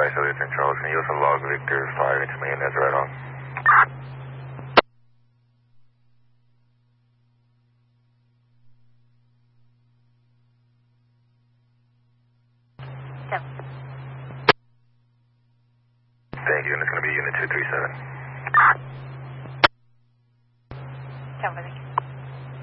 Southern St. Charles. Can you also log Victor 5 into me and that's right on? Thank you, and it's going to be unit 237. Thank you.